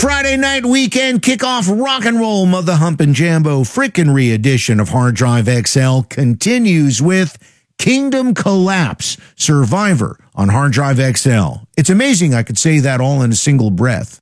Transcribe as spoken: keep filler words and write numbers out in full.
Friday night weekend kickoff rock and roll Mother Humpin' Jambo frickin' re-edition of Hard Drive X L continues with Kingdom Collapse Survivor on Hard Drive X L. It's amazing I could say that all in a single breath.